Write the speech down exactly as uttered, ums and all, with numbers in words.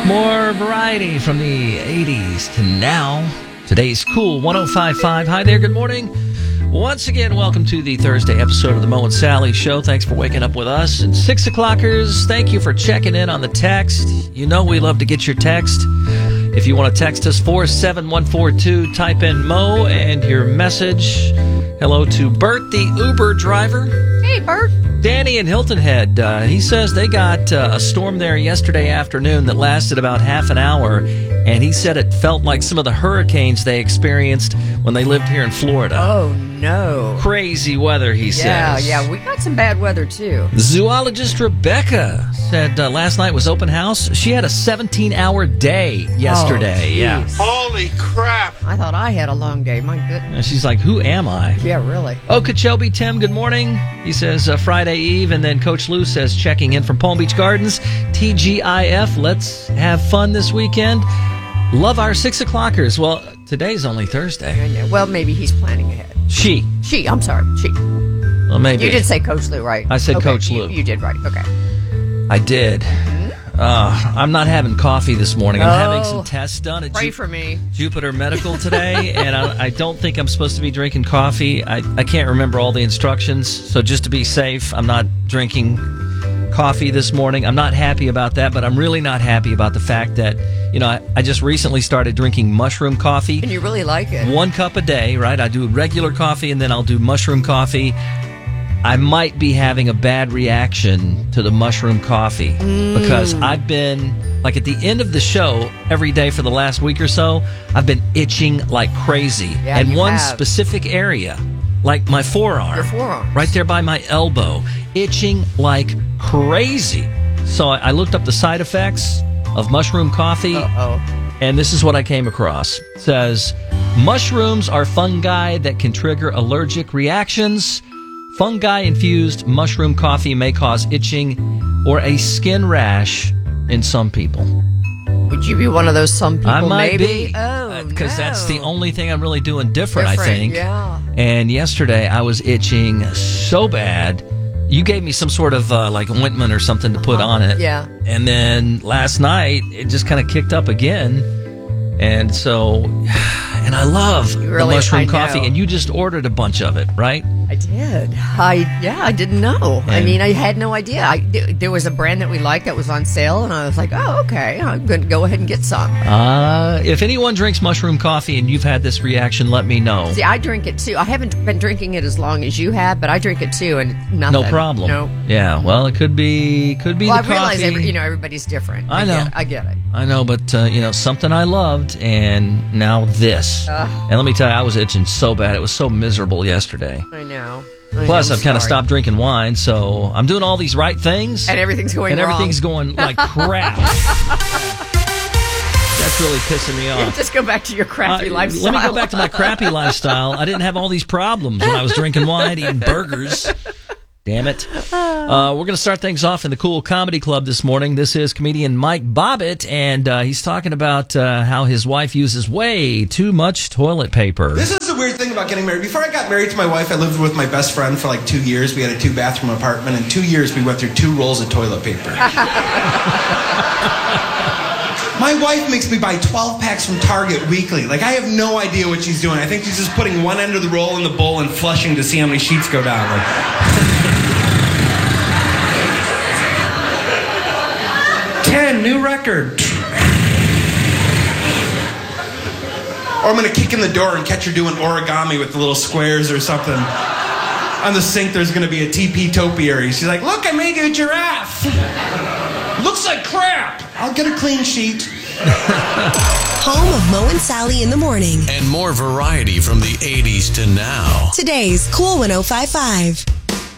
More variety from the eighties to now. Today's Cool one oh five point five. Hi there, good morning. Once again, welcome to the Thursday episode of the Mo and Sally Show. Thanks for waking up with us. And six o'clockers, thank you for checking in on the text. You know we love to get your text. If you want to text us, four seven one four two, type in Mo and your message. Hello to Bert, the Uber driver. Hey, Bert. Danny in Hilton Head, uh, he says they got uh, a storm there yesterday afternoon that lasted about half an hour, and he said it felt like some of the hurricanes they experienced when they lived here in Florida. Oh, no. Crazy weather, he yeah, says. Yeah, yeah, we got some bad weather, too. Zoologist Rebecca said uh, last night was open house. She had a seventeen-hour day yesterday. Oh, yeah. Holy crap. I thought I had a long day. My goodness. And she's like, who am I? Yeah, really. Okeechobee Tim, good morning. He says uh, Friday Eve, and then Coach Lou says checking in from Palm Beach Gardens. T G I F, let's have fun this weekend. Love our six o'clockers. Well, today's only Thursday. I know. Well, maybe he's planning ahead. She. She, I'm sorry. She. Well, maybe. You did say Coach Lou, right? I said okay, Coach you, Lou. You did right. Okay. I did. Uh, I'm not having coffee this morning. I'm Oh. having some tests done at Pray Ju- for me. Jupiter Medical today, and I, I don't think I'm supposed to be drinking coffee. I, I can't remember all the instructions, so just to be safe, I'm not drinking coffee this morning. I'm not happy about that, but I'm really not happy about the fact that, you know, I, I just recently started drinking mushroom coffee. And you really like it. One cup a day, right? I do regular coffee, and then I'll do mushroom coffee. I might be having a bad reaction to the mushroom coffee Mm. because I've been, like at the end of the show, every day for the last week or so, I've been itching like crazy. Yeah, and you one have. specific area, like my forearm. Your forearm. Right there by my elbow, itching like crazy. So I I looked up the side effects of mushroom coffee. Uh-oh. And this is what I came across. It says, mushrooms are fungi that can trigger allergic reactions. Fungi-infused mushroom coffee may cause itching or a skin rash in some people. Would you be one of those some people, I might maybe? be. Oh, Because no. that's the only thing I'm really doing different, I Different, think. yeah. And yesterday I was itching so bad. You gave me some sort of uh, like ointment or something to put Uh-huh. on it. Yeah. And then last night it just kind of kicked up again. And so, and I love You the really- mushroom I coffee. know. And you just ordered a bunch of it, right? I did. I yeah, I didn't know. I And- mean, I had no idea. I, th- there was a brand that we liked that was on sale, and I was like, oh, okay, I'm going to go ahead and get some. Uh, if anyone drinks mushroom coffee and you've had this reaction, let me know. See, I drink it too. I haven't been drinking it as long as you have, but I drink it too, and nothing. No problem. No. Yeah, well, it could be could be Well, I the realize coffee. every, you know everybody's different. I know. Get it. I get it. I know, but, uh, you know, something I loved, and now this. Ugh. And let me tell you, I was itching so bad. It was so miserable yesterday. I know. I Plus, know, I've kind of sorry. stopped drinking wine, so I'm doing all these right things. And everything's going and wrong. everything's going like crap. That's really pissing me off. Just go back to your crappy Uh, lifestyle. Let me go back to my crappy lifestyle. I didn't have all these problems when I was drinking wine, eating burgers. Damn it. Uh, we're going to start things off in the Cool Comedy Club this morning. This is comedian Mike Bobbitt, and uh, he's talking about uh, how his wife uses way too much toilet paper. This is the weird thing about getting married. Before I got married to my wife, I lived with my best friend for like two years. We had a two-bathroom apartment. In two years, we went through two rolls of toilet paper. My wife makes me buy twelve packs from Target weekly. Like, I have no idea what she's doing. I think she's just putting one end of the roll in the bowl and flushing to see how many sheets go down. Like, ten, new record. Or I'm going to kick in the door and catch her doing origami with the little squares or something. On the sink, there's going to be a T P topiary. She's like, look, I made you a giraffe. Looks like crap. I'll get a clean sheet. Home of Mo and Sally in the morning. And more variety from the eighties to now. Today's Cool one oh five point five.